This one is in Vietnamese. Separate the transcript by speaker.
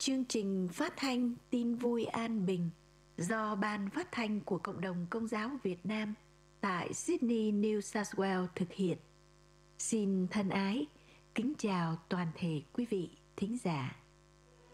Speaker 1: chương trình phát thanh Tin vui an bình do Ban Phát thanh của Cộng đồng Công giáo Việt Nam tại Sydney, New South Wales thực hiện. Xin thân ái, kính chào toàn thể quý vị thính giả.